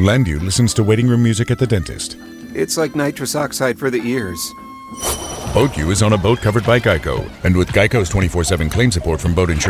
Landu listens to waiting room music at the dentist. It's like nitrous oxide for the ears. Boat U is on a boat covered by Geico. And with Geico's 24/7 claim support from boat insurance